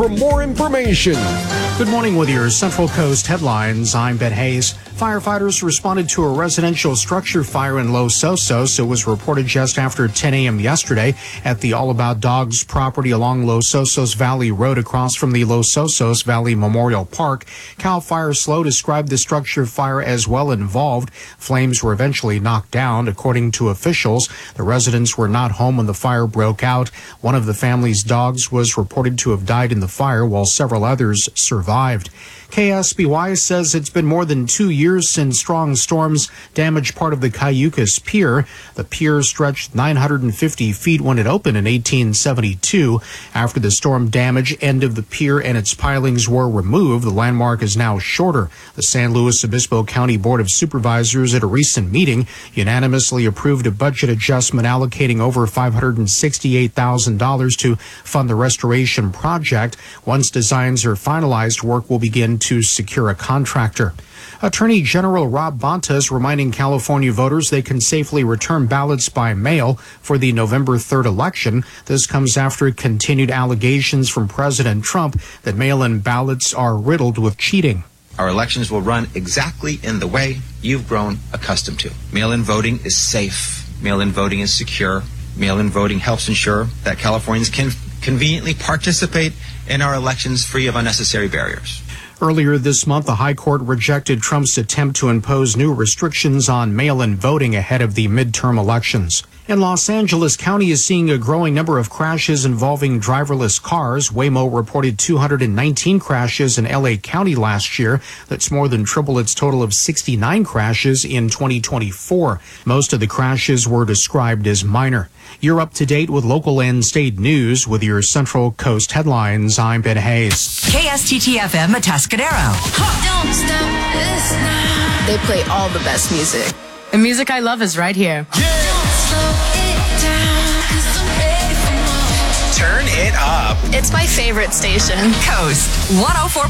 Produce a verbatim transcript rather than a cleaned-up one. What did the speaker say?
For more information. Good morning with your Central Coast headlines. I'm Ben Hayes. Firefighters responded to a residential structure fire in Los Osos. It was reported just after ten a.m. yesterday at the All About Dogs property along Los Osos Valley Road across from the Los Osos Valley Memorial Park. Cal Fire Slow described the structure fire as well involved. Flames were eventually knocked down. According to officials, the residents were not home when the fire broke out. One of the family's dogs was reported to have died in the fire while several others survived. K S B Y says it's been more than two years since strong storms damaged part of the Cayucas Pier. The pier stretched nine hundred fifty feet when it opened in eighteen seventy-two. After the storm damage, end of the pier and its pilings were removed. The landmark is now shorter. The San Luis Obispo County Board of Supervisors at a recent meeting unanimously approved a budget adjustment allocating over five hundred sixty-eight thousand dollars to fund the restoration project. Once designs are finalized, work will begin to secure a contractor. Attorney General Rob Bonta is reminding California voters they can safely return ballots by mail for the November third election. This comes after continued allegations from President Trump that mail-in ballots are riddled with cheating. Our elections will run exactly in the way you've grown accustomed to. Mail-in voting is safe. Mail-in voting is secure. Mail-in voting helps ensure that Californians can conveniently participate in our elections free of unnecessary barriers. Earlier this month, the High Court rejected Trump's attempt to impose new restrictions on mail-in voting ahead of the midterm elections. In Los Angeles County is seeing a growing number of crashes involving driverless cars. Waymo reported two hundred nineteen crashes in L A County last year. That's more than triple its total of sixty-nine crashes in twenty twenty-four. Most of the crashes were described as minor. You're up to date with local and state news with your Central Coast headlines. I'm Ben Hayes. K S T T F M Atascadero. Don't stop this now. They play all the best music. The music I love is right here. Yeah. Don't slow it down, 'cause I'm ready for more. Turn it up. It's my favorite station. Coast one oh four.